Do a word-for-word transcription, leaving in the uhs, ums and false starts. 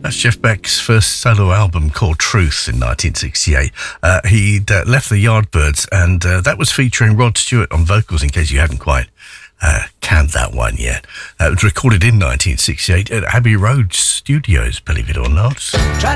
That's Jeff Beck's first solo album called Truth in nineteen sixty-eight. Uh, he'd uh, left the Yardbirds, and uh, that was featuring Rod Stewart on vocals, in case you hadn't quite uh, canned that one yet. Uh, it was recorded in nineteen sixty-eight at Abbey Road Studios, believe it or not.